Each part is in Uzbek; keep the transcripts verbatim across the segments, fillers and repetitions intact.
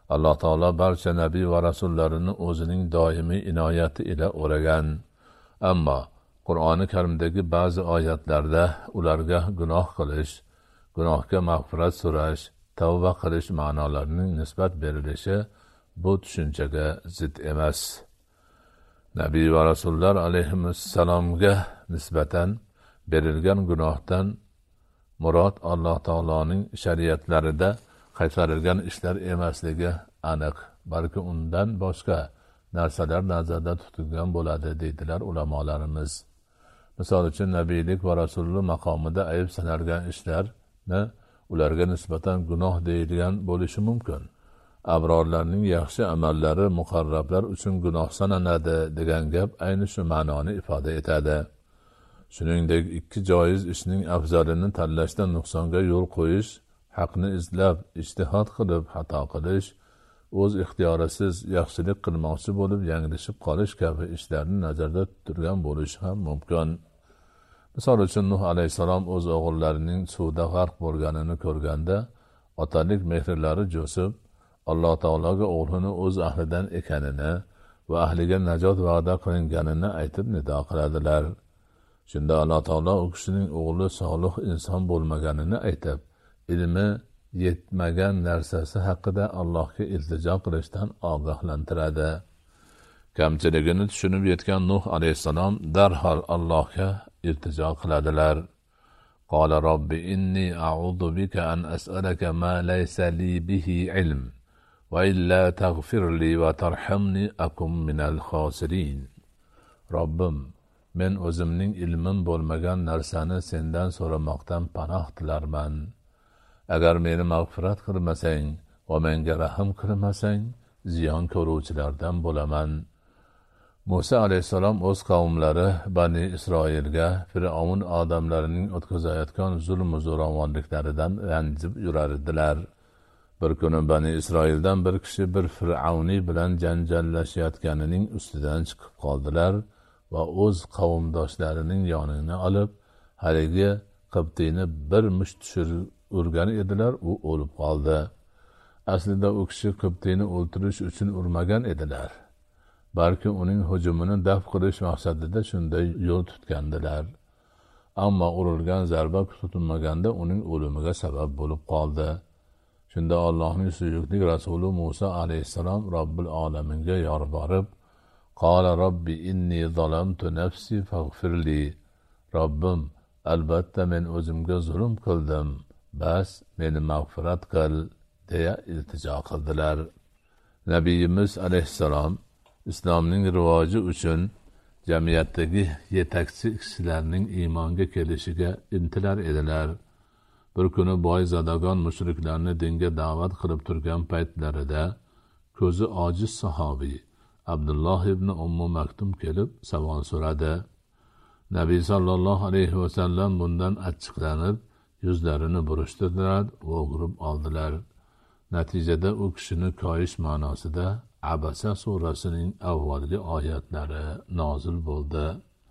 Alloh taolo barcha nabiy va rasullarini o'zining doimiy inoyati ila o'ragan. Ammo Qur'oni Karimdagi ba'zi oyatlarda ularga gunoh qilish, gunohga mag'firat so'rash, tavba qilish ma'nolarining nisbat berilishi bu tushunchaga zid emas. Nabiy va rasullar alayhissalomga nisbatan berilgan gunohdan murod Alloh taoloning shariatlarida qaytarilgan ishlar emasligi aniq, balki undan boshqa narsalar nazarda tutilgan bo'ladi deydilar ulamolarimiz. Misol uchun nabiylik va rasullik maqomida ayb sanalgan ishlarni ularga nisbatan gunoh deyilgan bo'lishi mumkin. Abrorlarning yaxshi amallari muqarrablar uchun gunoh sanaladi degan gap ayni shu ma'noni ifoda etadi. Shuningdek, ikki joiz ishning afzalini tanlashda nuqsonga yo'l qo'yish, haqni izlab, ijtihod qilib xato qilish, o'z ixtiyorisiz yaxshilik qilmoqchi bo'lib yanglishib qolish kabi ishlarni nazarda tutilgan bo'lishi ham mumkin. Misol uchun Nuh alayhisalom o'z o'g'illarining suvda g'arq bo'lganini ko'rganda otalik mehrlari jo'sib, Alloh taologa o'g'lini o'z ahlidan ekanini va ahliga najot va'da qilinganini aytib nido qiladilar. Shunda Alloh taolo u kishining o'g'li solih inson bo'lmaganini aytib, ilmi yetmagan narsasi haqida Allohga iltijo qilishdan ogohlantiradi. Kamchiligini tushunib yetgan Nuh alayhisalom darhol Allohga iltijo qiladilar. Qala robbi inni a'udhu bika an as'alaka ma laysa li bihi ilm va illa taghfirli va tarhamni akum minal khosirin. Robbim, men o'zimning ilmim bo'lmagan narsani sendan so'ramoqdan panoh tilarman. Agar meni mag'firat qilmasang va menga rahm qilmasang, ziyon ko'ruvchilardan bo'laman. Musa alayhissalom o'z qavmlari Bani Isroilga Fir'avn odamlarining o'tkazayotgan zulm va zo'ravonliklaridan ranjib yurar edilar. Bir kuni Bani Isroildan bir kishi bir Fir'avni bilan janjallashayotganining ustidan chiqib qoldilar va o'z qavmdoshlarining yonini olib, haligi Qibtiyni bir musht tushirib urgan edilar, u o'lib qoldi. Aslida u kishi Qibtiyni o'ltirish uchun urmagan edilar, balki uning hujumini daf qilish maqsadida shunday yo'l tutgandilar. Ammo urilgan zarba tutilmaganda uning o'limiga sabab bo'lib qoldi. Shunda Allohning suyukli rasuli Musa alayhissalom Robbil olaminga yorborib, "Qala robbi inni zalamtu nafsi faghfirli." Robbim, albatta men o'zimga zulm qildim, bas meni mag'firat qil, deya iltijo qildilar. Nabiyimiz alayhissalom islomning rivoji uchun jamiyatdagi yetakchi kishilarning iymonga kelishiga intilar edilar. Bir kuni boy zadagon mushriklarni dinga da'vat qilib turgan paytlarida ko'zi ojiz sahobiy Abdulloh ibn Ummu Maktum kelib savol so'radi. Nabiy sallallohu alayhi va sallam bundan achchiqlanib, yuzlarini burishtirdilar va o'girib oldilar. Natijada u kishini koyish ma'nosida Abasa surasining avvalgi oyatlari nozil bo'ldi.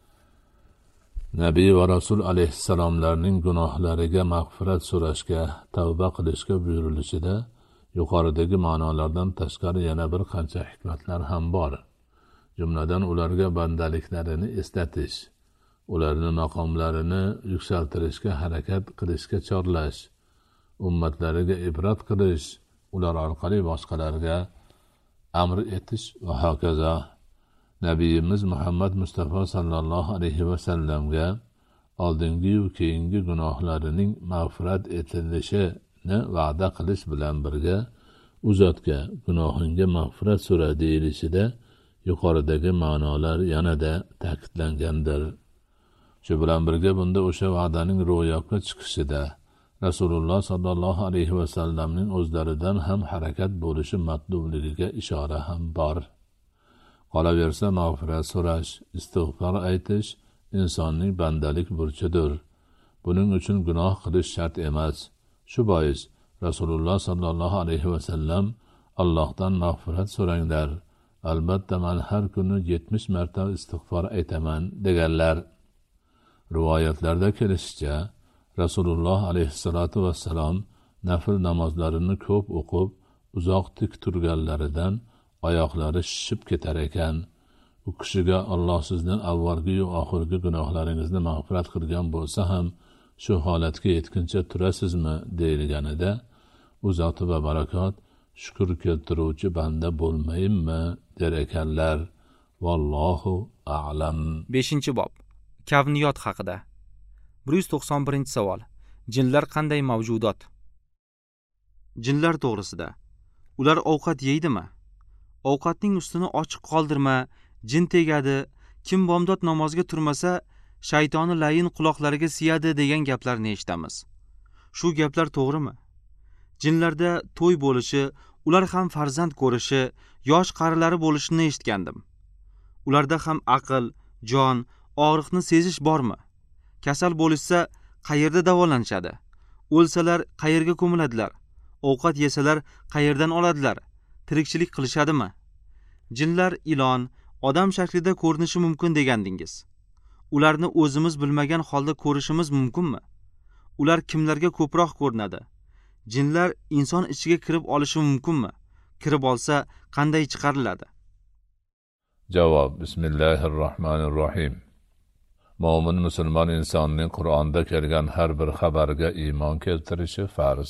Nabiy va Rasul alayhissalomlarning gunohlariga mag'firat so'rashga, tavba qilishga buyurilishida yuqoridagi ma'nolardan tashqari yana bir qancha hikmatlar ham bor. Jumladan ularga bandaliklarini eslatish, ularni maqomlarini yuksaltirishga harakat qilishga chorlash, ummatlariga ibrat qilish, ular orqali boshqalarga amr etish va hokazo. Nabiyimiz Muhammad Mustafa sallallohu alayhi va sallamga oldingi va keyingi gunohlarining mag'firat etilishini va'da qilish bilan birga u zotga gunohingga mag'firat so'ra deyilishida yuqoridagi ma'nolar yanada ta'kidlangandir. Shu bilan birga bunda o'sha va'daning ro'yobga chiqishida Rasululloh sallallohu alayhi va sallamning o'zlaridan ham harakat bo'lishi matlubligiga ishora ham bor. Qolaversa mag'firat so'rash, istig'for aytish insonning bandalik burchidir. Buning uchun gunoh qilish shart emas. Shu bois Rasululloh sallallohu alayhi va sallam Allohdan mag'firat so'ranglar. Albatta men har kuni yetmish marta istig'for aytaman deganlar. Rivoyatlarda kelishicha Rasululloh alayhissalatu vassalam nafil namozlarini ko'p o'qib, uzoq tik turganlaridan oyoqlari shishib ketar ekan. U kishiga Alloh sizdan avvalgi va oxirgi gunohlaringizni mag'firat qilgan bo'lsa ham shu holatga yetguncha turasizmi deyilganida u zoti va barakot shukr keltiruvchi banda bo'lmayimmi der ekanlar. Vallohu a'lam. beshinchi bob. Kavniyot haqida. bir yuz to'qson birinchi savol. Jinlar qanday mavjudot? Jinlar to'g'risida. Ular ovqat yeydimi? Ovqatning ustini ochiq qoldirma, jin tegadi, kim bomdod namozga turmasa, shaytoni layin quloqlariga siyadi degan gaplarni eshitamiz. Shu gaplar to'g'rimi? Jinlarda to'y bo'lishi, ular ham farzand ko'rishi, yosh qarilari bo'lishini eshitgandim. Ularda ham aql, jon, og'riqni sezish bormi? Kasal bo'lishsa, qayerda davolanishadi? O'lsalar qayerga ko'miladilar? Ovqat yesalar qayerdan oladilar? Tirikchilik qilishadimi? Jinlar ilon, odam shaklida ko'rinishi mumkin degandingiz. Ularni o'zimiz bilmagan holda ko'rishimiz mumkinmi? Ular kimlarga ko'proq ko'rinadi? Jinlar inson ichiga kirib olishi mumkinmi? Kirib olsa qanday chiqariladi? Javob. Bismillahirrohmanirrohim. Mo'min musulmon insonning Qur'onda kelgan har bir xabarga iymon keltirishi farz.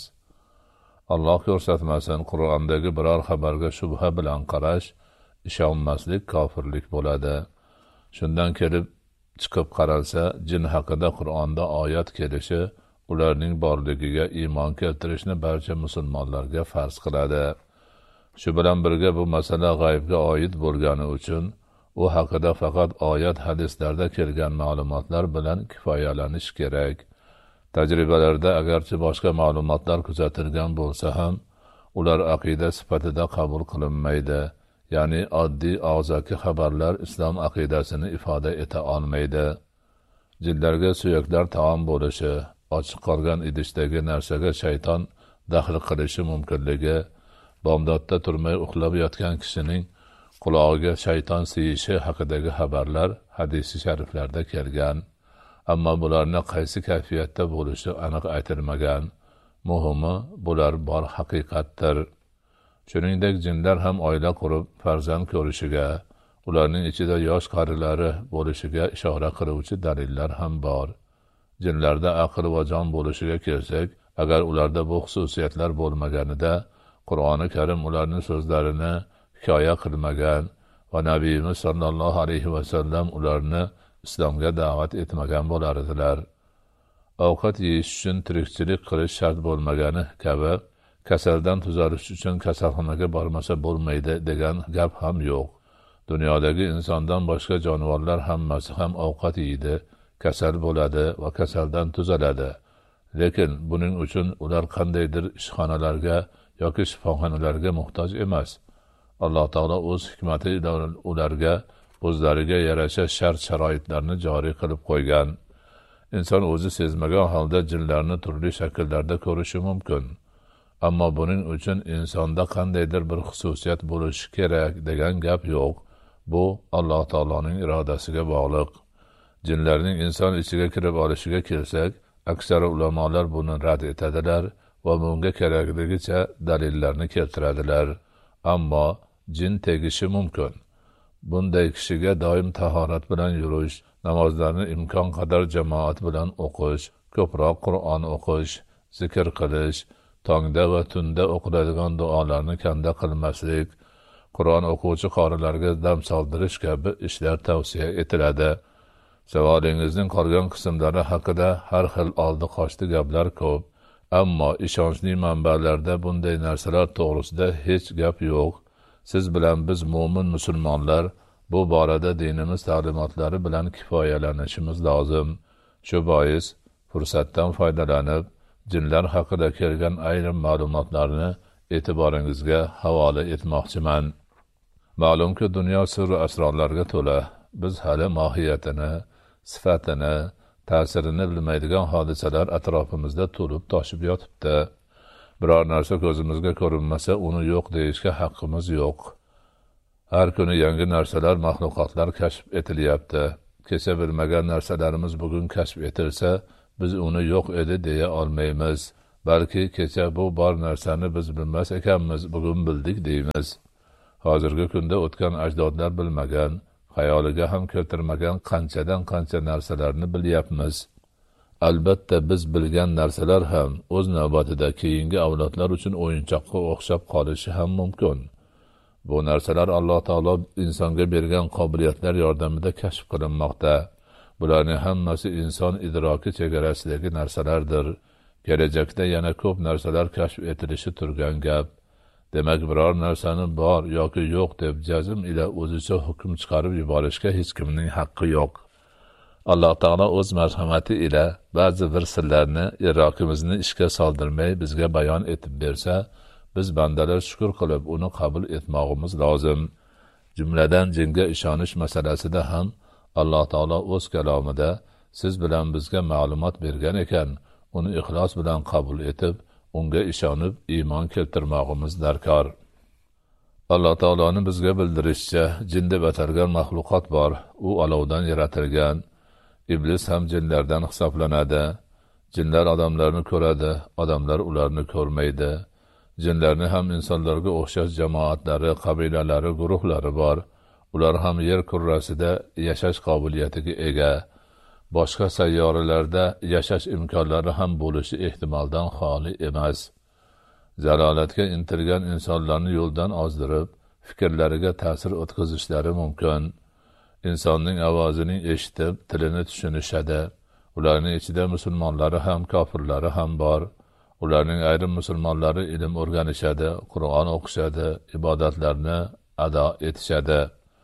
Alloh ko'rsatmasin, Qur'ondagi biror xabarga shubha bilan qarash, ishonmaslik kofirlik bo'ladi. Shundan kelib chiqib qaralsa, jin haqida Qur'onda oyat kelishi ularning borligiga iymon keltirishni barcha musulmonlarga farz qiladi. Shu bilan birga bu masala g'aybga oid bo'lgani uchun u haqida faqat oyat hadislarda kelgan ma'lumotlar bilan kifoyalanish kerak. Tajribalarda agarchi boshqa ma'lumotlar kuzatilgan bo'lsa ham, ular aqida sifatida qabul qilinmaydi. Ya'ni oddiy og'zaki xabarlar islom aqidasini ifoda eta olmaydi. Jinlarga suyaklar taom bo'lishi, ochiq qolgan idishdagi narsaga shayton daxl qilishi mumkinligi, bomdodda turmay uxlab yotgan kishining qulog'iga shayton siyishi haqidagi xabarlar hadisi shariflarda kelgan. Ammo bularni qaysi kayfiyatda bo'lishi aniq aytilmagan. Muhimi, bular bor haqiqatdir. Shuningdek, jinlar ham oila qurib, farzand ko'rishiga, ularning ichida yosh qarilari bo'lishiga ishora qiluvchi dalillar ham bor. Jinlarda aql va jon bo'lishiga kelsak, agar ularda bu xususiyatlar bo'lmaganida, Qur'oni Karim ularning so'zlarini hikoya qilmagan va Nabiyimiz sallallohu alayhi va sallam ularni islomga da'vat etmagan bo'lar edilar. Ovqat yeyish uchun tirikchilik qilish shart bo'lmagani kabi, kasaldan tuzalish uchun kasalxonaga bormasa bo'lmaydi degan gap ham yo'q. Dunyodagi insondan boshqa jonivorlar hammasi ham ovqat yeydi, kasal bo'ladi va kasaldan tuzaladi. Lekin buning uchun ular qandaydir ishxonalarga yoki shifoxonalarga muhtoj emas. Alloh taolo o'z hikmati bilan ularga o'zlariga yarasha shart-sharoitlarni joriy qilib qo'ygan. Inson o'zi sezmagan holda jinlarni turli shakllarda ko'rishi mumkin. Ammo buning uchun insonda qandaydir bir xususiyat bo'lishi kerak degan gap yo'q. Bu Alloh taoloning irodasiga bog'liq. Jinlarning inson ichiga kirib olishiga kelsak, aksar ulamolar buni rad etadilar va bunga kerakligicha dalillarni keltiradilar. Ammo jin tegishi mumkin. Bunday kishiga doim tahorat bilan yurish, namozlarni imkon qadar jamoat bilan o'qish, ko'proq Qur'on o'qish, zikr qilish, tongda va tunda o'qiladigan duolarni kanda qilmaslik, Qur'on o'quvchi qorilarga dam soldirish kabi ishlar tavsiya etiladi. Savolingizning qolgan qismlari haqida har xil oldi-qochdi gaplar ko'p, ammo ishonchli manbalarda bunday narsalar to'g'risida hech gap yo'q. Siz bilan biz mo'min musulmonlar bu borada dinimiz ta'limotlari bilan kifoyalanishimiz lozim. Shu bois fursatdan foydalanib, jinlar haqida kelgan ayrim ma'lumotlarni e'tiboringizga havola etmoqchiman. Ma'lumki, dunyo sirru asrorlarga to'la. Biz hali mohiyatini, sifatini, ta'sirini bilmaydigan hodisalar atrofimizda to'lib toshib yotibdi. Biror narsa ko'zimizga ko'rinmasa, uni yo'q deyishga haqqimiz yo'q. Har kuni yangi narsalar, maxluqotlar kashf etilyapti. Kecha bilmagan narsalarimiz bugun kashf etilsa, biz uni yo'q edi deya olmaymiz. balki kecha bu bor narsani biz bilmas ekanmiz, bugun bildik deymiz. Hozirgi kunda o'tgan ajdodlar bilmagan, xayoliga ham keltirmagan qanchadan qancha narsalarni bilyapmiz. Albatta biz bilgan narsalar ham o'z navbatida keyingi avlodlar uchun o'yinchoqqa o'xshab qolishi ham mumkin. Bu narsalar Alloh taolo insonga bergan qobiliyatlar yordamida kashf qilinmoqda. Bularning hammasi inson idroki chegarasidagi narsalardir. Kelajakda yana ko'p narsalar kashf etilishi turgan gap. Demak, biror narsani bor yoki yo'q deb jazm ila o'zicha hukm chiqarib yuborishga hech kimning haqqi yo'q. Alloh taolo o'z marhamati ila ba'zi bir sirlarni idrokimizni ishga soldirmay bizga bayon etib bersa, biz bandalar shukr qilib uni qabul etmog'imiz lozim. Jumladan jinga ishonish masalasida ham Alloh taolo o'z kalomida siz bilan bizga ma'lumot bergan ekan, uni ixlos bilan qabul etib, unga ishonib iymon keltirmog'imiz darkor. Alloh taoloning bizga bildirishicha, jin deb atalgan maxluqot bor. U olovdan yaratilgan. Iblis ham jinlardan hisoblanadi. Jinlar odamlarni ko'radi, odamlar ularni ko'rmaydi. Jinlarning ham insonlarga o'xshash jamoatlari, qabilalari, guruhlari bor. Ular ham yer kurrasida yashash qobiliyatiga ega. Boshqa sayyoralarda yashash imkonlari ham bo'lishi ehtimoldan xoli emas. Zalolatga intilgan insonlarni yo'ldan ozdirib, fikrlariga ta'sir o'tkazishlari mumkin. Insonning ovozini eshitib, tilini tushunishadi. Ularning ichida musulmonlari ham, kofirlari ham bor. Ularning ayrim musulmonlari ilm o'rganishadi, Qur'on o'qishadi, ibodatlarni ado etishadi.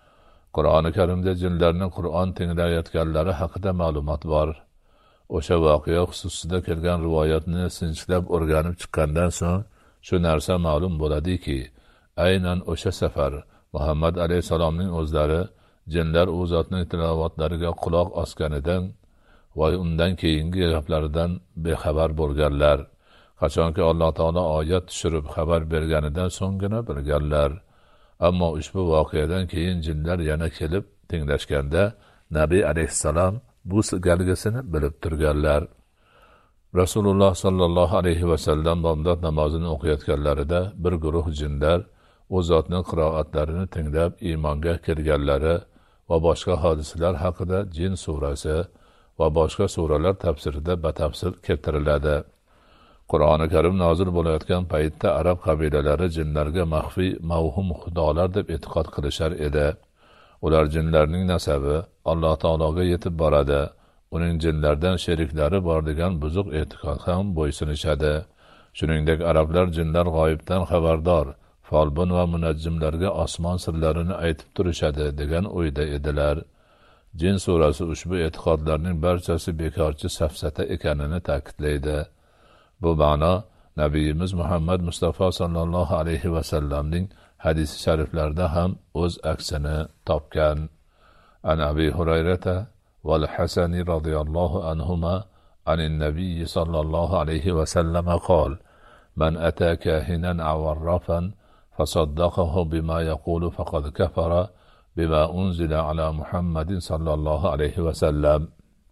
Qur'oni Karimda jinlarning Qur'on tinglayotganlari haqida ma'lumot bor. O'sha voqea xususida kelgan rivoyatni sinchiklab o'rganib chiqqandan so'ng shu narsa ma'lum bo'ladiki, aynan o'sha safar Muhammad alayhisalomning o'zlari jinlar u zotning tilovatlariga quloq osganidan va undan keyingi gaplaridan bexabar bo'lganlar. Qachonki Alloh taolo oyat tushirib xabar berganidan so'nggina bilganlar. Ammo ushbu voqeadan keyin jinlar yana kelib tinglashganda Nabiy alayhissalom bu galgisini bilib turganlar. Rasululloh sallallohu alayhi va sallam bomdod namozini o'qiyotganlarida bir guruh jinlar u zotning qiroatlarini tinglab iymonga kirganlari va boshqa hodisalar haqida Jin surasi va boshqa suralar tafsirida batafsil keltiriladi. Qur'oni Karim nozil bo'layotgan paytda arab qabilalari jinlarga maxfiy mavhum xudolar deb e'tiqod qilishar edi. Ular jinlarning nasabi Alloh taologa yetib boradi. Uning jinlardan sheriklari bor degan buzuq e'tiqod ham bo'ysunishadi. Shuningdek, arablar jinlar g'oyibdan xabardor, folbin va munajjimlarga osmon sirlarini aytib turishadi degan o'yda edilar. Jin surasi ushbu e'tiqodlarning barchasi bekorchi safsata ekanini ta'kidlaydi. Bu ma'no Nabiyimiz Muhammad Mustafa sallallohu alayhi va sallamning hadis shariflarida ham o'z aksini topgan. An Abi Hurayrata val Hasani radhiyallohu anhuma anin Nabiy sallallohu alayhi va sallam qol: "Man ata kahinan aw arrafan fasaddaqahu bima yaqulu faqad kafara bima unzila ala Muhammadin sallallohu alayhi va sallam."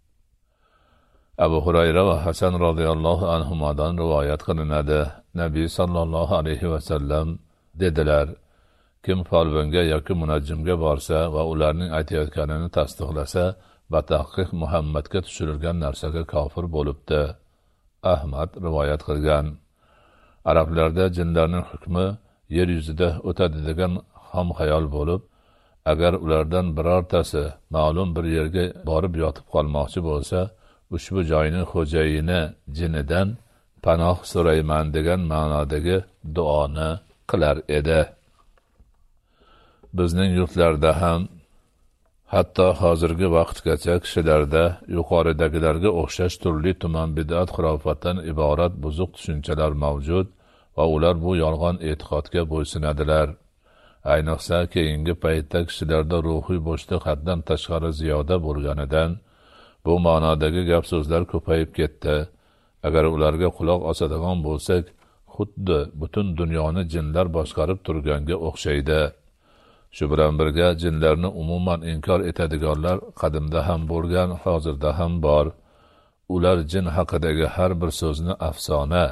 Abu Hurayra va Hasan radhiyallohu anhumadan rivoyat qilinadi. Nabiy sallallohu alayhi va sallam dedilar: Kim folbinga yoki munajjimga borsa va ularning aytayotganini tasdiqlasa, batahqiq Muhammadga tushirilgan narsaga kofir bo'libdi. Ahmad rivoyat qilgan. Arablarda jinlarning hukmi yer yuzida o'tadi degan xom xayol bo'lib, agar ulardan birortasi ma'lum bir yerga borib yotib qolmoqchi bo'lsa, ushbu joyning xo'jayini jinidan panoh so'rayman degan ma'nodagi duoni qilar edi. Bizning yurtlarda ham hatto hozirgi vaqtgacha kishilarda yuqoridagilarga o'xshash turli tuman bid'at xurofotdan iborat buzuq tushunchalar mavjud va ular bu yolg'on e'tiqodga bo'ysunadilar. Ayniqsa keyingi paytda kishilarda ruhiy bo'shliq haddan tashqari ziyoda bo'lganidan bu ma'nodagi gap so'zlar ko'payib ketdi. Agar ularga quloq osadigan bo'lsak, xuddi butun dunyoni jinlar boshqarib turganga o'xshaydi. Shu bilan birga jinlarni umuman inkor etadiganlar qadimda ham bo'lgan, hozirda ham bor. Ular jin haqidagi har bir so'zni afsona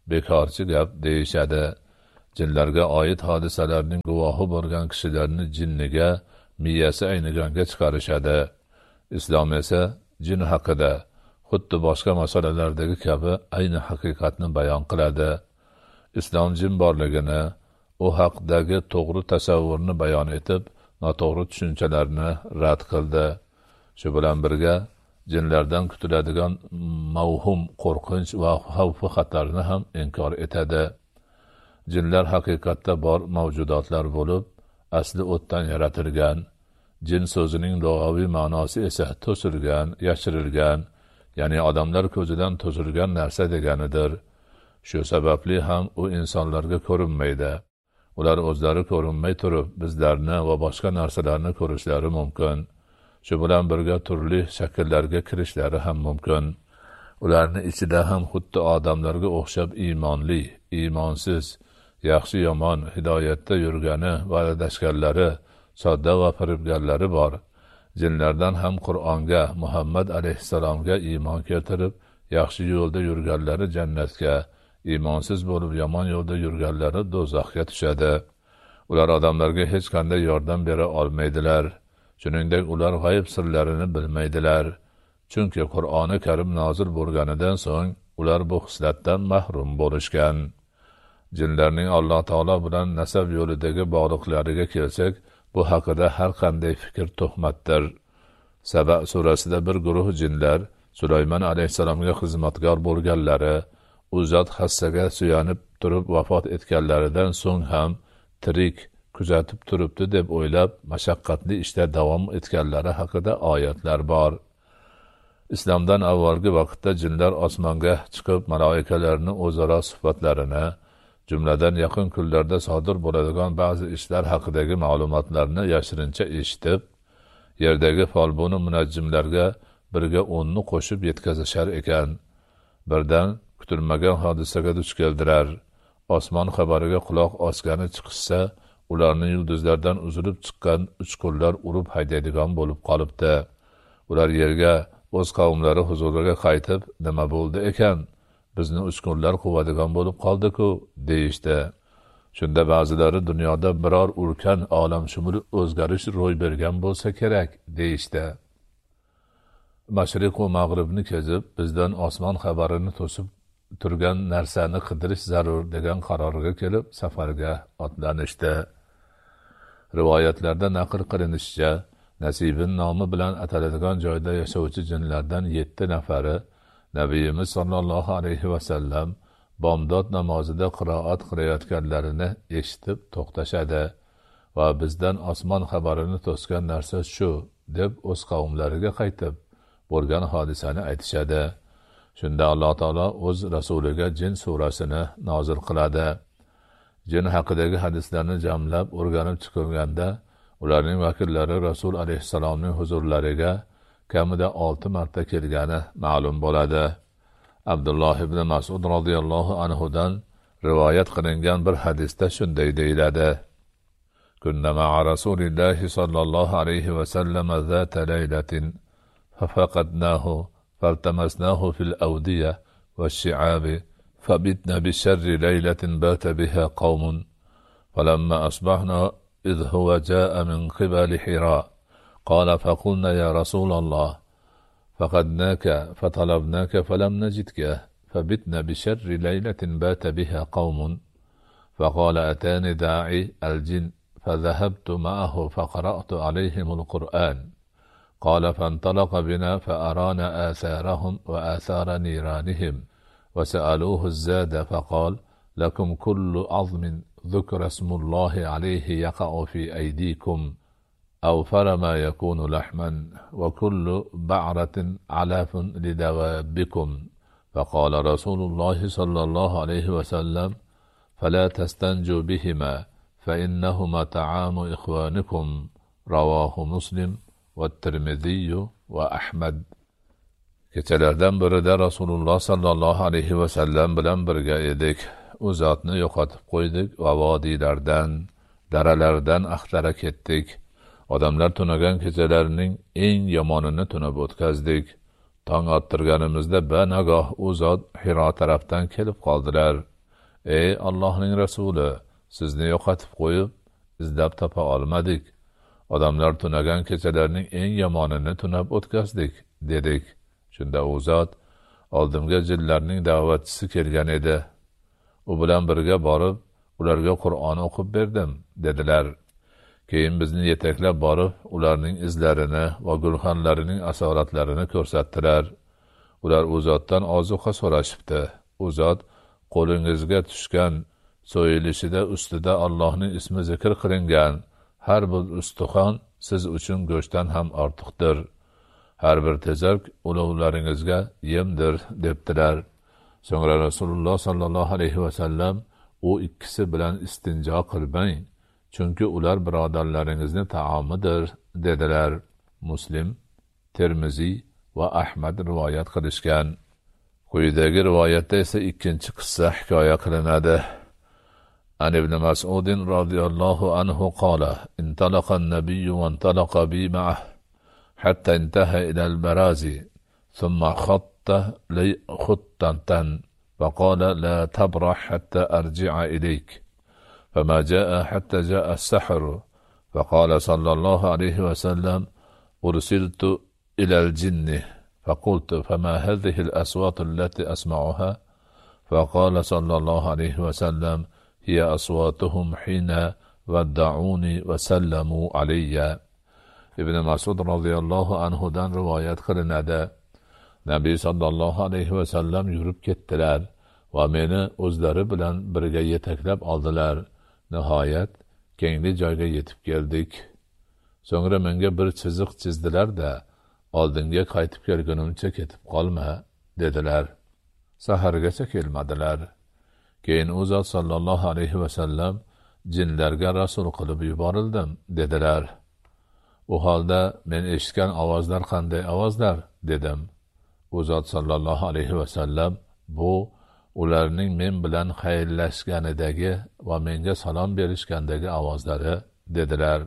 bekorchi gap deyishadi. Jinlarga oid hodisalarning guvohi bo'lgan kishilarni jinniga, miyasi ayniganga chiqarishadi. Islom esa jin haqida xuddi boshqa masalalardagi kabi ayni haqiqatni bayon qiladi. Islom jin borligini, u haqdagi to'g'ri tasavvurni bayon etib, noto'g'ri tushunchalarni rad qildi. Shu bilan birga jinlardan kutiladigan mavhum qo'rqinch va xavf xatarni ham inkor etadi. Jinlar haqiqatda bor mavjudotlar bo'lib, asli o'tdan yaratilgan. Jin so'zining lug'aviy ma'nosi esa to'silgan, yashirilgan, ya'ni odamlar ko'zidan to'silgan narsa deganidir. Shu sababli ham u insonlarga ko'rinmaydi. Ular o'zlari ko'rinmay turib, bizlarni va boshqa narsalarni ko'rishlari mumkin. Shu bilan birga turli shakllarga kirishlari ham mumkin. Ularning ichida ham xuddi odamlarga o'xshab iymonli, iymonsiz, yaxshi yomon, hidoyatda yurgani va adashganlari, sodda va firibgarlari bor. Jinlardan ham Qur'onga, Muhammad alayhissalomga iymon keltirib, yaxshi yo'lda yurganlari jannatga, iymonsiz bo'lib yomon yo'lda yurganlari do'zaxga tushadi. Ular odamlarga hech qanday yordam bera olmaydilar. Shuningdek, ular g'ayb sirlarini bilmaydilar. Chunki Qur'oni Karim nozil bo'lganidan so'ng ular bu xislatdan mahrum bo'lishgan. Jinlarning Alloh taolo bilan nasab yo'lidagi bog'liqlariga kelsak, bu haqida har qanday fikr tuhmatdir. Saba surasida bir guruh jinlar Sulaymon alayhissalomga xizmatkor bo'lganlari, u zot hassaga suyanib turib vafot etganlaridan so'ng ham tirik kuzatib turibdi deb o'ylab, mashaqqatli ishda davom etganlari haqida oyatlar bor. Islomdan avvalgi vaqtda jinlar osmonga chiqib malaikalarni o'zaro sifatlarini, jumladan yaqin kunlarda sodir bo'ladigan ba'zi ishlar haqidagi ma'lumotlarni yashirincha eshitib, yerdagi folboni munajjimlarga birga o'nni qo'shib yetkazishar ekan. Birdan kutilmagan hodisaga duch keldirar. Osmon xabariga quloq osgani chiqishsa, ularni yulduzlardan uzilib chiqqan uchqunlar urib haydaydigan bo'lib qolibdi. Ular yerga o'z qavmlari huzuriga qaytib, nima bo'ldi ekan? Bizni uchqunlar quvadigan bo'lib qoldi-ku, deyishdi. Shunda ba'zilari dunyoda biror ulkan olamshumul o'zgarish ro'y bergan bo'lsa kerak, deyishdi. Mashriq va mag'ribni kezib, bizdan osmon xabarini to'sib turgan narsani qidirish zarur degan qarorga kelib, safarga otlanishdi. Rivoyatlarda naql qilinishicha, Nasibin nomi bilan ataladigan joyda yashovchi jinlardan yetti nafari Nabiyimiz sallallohu alayhi va sallam bomdod namozida qiroat qilayotganlarini eshitib to'xtashadi va bizdan osmon xabarini to'sgan narsa shu deb o'z qavmlariga qaytib bo'lgan hodisani aytishadi. Shunda Alloh taolo o'z rasuliga Jin surasini nozil qiladi. Jin haqidagi hadislarni jamlab o'rganib chiqilganda, ularning vakillari Rasul alayhissalomning huzurlariga kamida olti marta kelgani ma'lum bo'ladi. Abdulloh ibn Mas'ud radhiyallohu anhudan rivoyat qilingan bir hadisda shunday deyiladi: Kunna ma'a Rasulillahi sallallohu alayhi va sallam zata laylatin fafaqadnahu faltamasnahu fil awdiya wash-shi'abi fabitna bi sharri laylatin bata biha qaumun falamma asbahna idh huwa jaa'a min qibali Hira qala faqulna ya Rasulallah فقدناك فطلبناك فلم نجدك فبتنا بشر ليلة بات بها قوم فقال أتاني داعي الجن فذهبت معه فقرأت عليهم القرآن قال فانطلق بنا فأرانا آثارهم وآثار نيرانهم وسألوه الزاد فقال لكم كل عظم ذكر اسم الله عليه يقع في أيديكم أوفر ما يكون لحما وكل بعرة علاف لدوابكم فقال رسول الله صلى الله عليه وسلم فلا تستنجوا بهما فإنهما طعام إخوانكم رواه مسلم والترمذي وأحمد. Kechalardan birida Rasululloh sallallohu alayhi va sallam bilan birga edik. U zotni yo'qotib qo'ydik va vodiylardan, daralardan axtara ketdik. Odamlar tunagan kechalarning eng yomonini tunab o'tkazdik. Tong ottirganimizda banagoh u zot Hiro tarafdan kelib qoldilar. ey Allohning rasuli, sizni yo'qotib qo'yib izlab topa olmadik. Odamlar tunagan kechalarning eng yomonini tunab o'tkazdik, dedik. Shunda u zot, oldimga jinlarning da'vatchisi kelgan edi. U bilan birga borib, ularga Qur'on o'qib berdim, dedilar. Keyin bizni yetaklab borib, ularning izlarini va gulxanlarining asoratlarini ko'rsatdilar. Ular u zotdan ozuqa so'rashibdi. U zot, qo'lingizga tushgan so'yilishida ustida Allohning ismi zikr qilingan har bir ustixon siz uchun go'shtdan ham ortiqdir. Har bir tezak ulovlaringizga yemdir, debdilar. So'ngra Rasululloh sallallohu alayhi va sallam u ikkisi bilan istinjo qilmang, chunki ular birodarlaringizni taomidir, dedilar. Muslim, Termiziy va Ahmad rivoyat qilishgan. Quyidagi rivoyatda esa ikkinchi qissa hikoya qilinadi. An ibn Mas'ud radhiyallohu anhu qala: "Intalaqa an-nabiy wa intalaqa bi ma'ah hatta intaha ila al-barazi, thumma khatta li khuttatan فقال لا تبرح حتى أرجع إليك فما جاء حتى جاء السحر فقال صلى الله عليه وسلم أرسلت إلى الجن فقلت فما هذه الأصوات التي أسمعها فقال صلى الله عليه وسلم هي أصواتهم حين ودعوني وسلموا علي." ibn Mas'ud radhiyallohu anhu dan rivoyat qilinadi. Nabiy sallallohu alayhi va sallam yurib ketdilar va meni o'zlari bilan birga yetaklab oldilar. Nihoyat kengli joyga yetib keldik. So'ngra menga bir chiziq chizdilar-da, oldinga qaytib kelgunimcha ketib qolma, dedilar. Sahargacha kelmadilar. Keyin u zot sallallohu alayhi va sallam jinlarga rasul qilib yuborildim, dedilar. U holda men eshitgan ovozlar qanday ovozlar, dedim. U zot sallallohu alayhi va sallam bu ularning men bilan xayrlashganidagi va menga salom berishgandagi ovozlari, dedilar.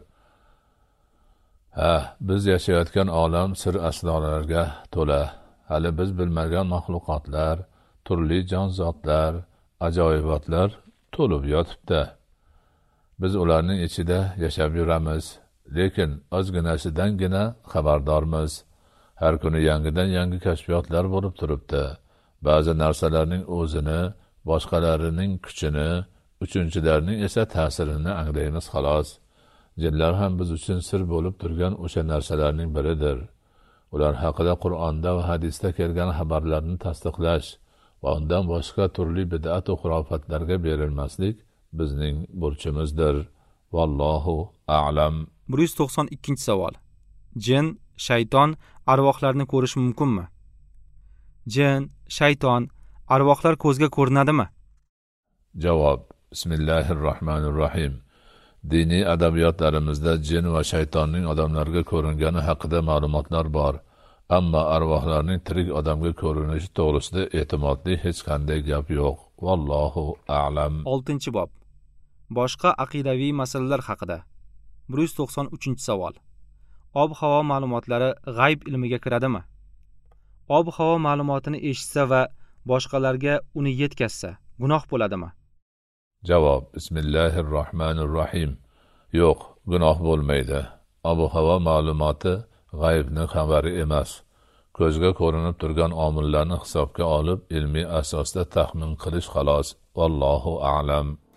Ha, biz yashayotgan olam sir asrorlarga to'la. Hali biz bilmagan mahluqotlar, turli jonzotlar, ajoyibotlar to'lib yotibdi. Biz ularning ichida yashab yuramiz, lekin ozginasidangina xabardormiz. Har kuni yangidan yangi kashfiyotlar bo'lib turibdi. Ba'zi narsalarning o'zini, boshqalarining kuchini, uchinchilarning esa ta'sirini anglaymiz xolos. Jinlar ham biz uchun sir bo'lib turgan o'sha narsalarning biridir. Ular haqida Qur'onda va hadisda kelgan xabarlarni tasdiqlash va undan boshqa turli bid'at va xurofatlarga berilmaslik bizning burchimizdir. Vallohu a'lam. bir yuz to'qson ikkinchi savol. Jin, shayton arvohlarni ko'rish mumkinmi? Jin, shayton, arvohlar ko'zga ko'rinadimi? Javob. Bismillahirrohmanirrohim. Diniy adabiyotlarimizda jin va shaytonning odamlarga ko'ringani haqida ma'lumotlar bor, ammo arvohlarning tirik odamga ko'rinishi to'g'risida e'timodli hech qanday gap yo'q. Vallohu a'lam. oltinchi bob. Boshqa aqidaviy masalalar haqida. bir yuz to'qson uchinchi savol. Ob-havo ma'lumotlari g'ayb ilmiga kiradimi? Ob-havo ma'lumotini eshitsa va boshqalarga uni yetkazsa, gunoh bo'ladimi? Javob. Bismillahirrohmanirrohim. Yo'q, gunoh bo'lmaydi. Ob-havo ma'lumoti g'aybning xabari emas. Ko'zga ko'rinib turgan omillarni hisobga olib, ilmiy asosda taxmin qilish xolos. Vallohu a'lam.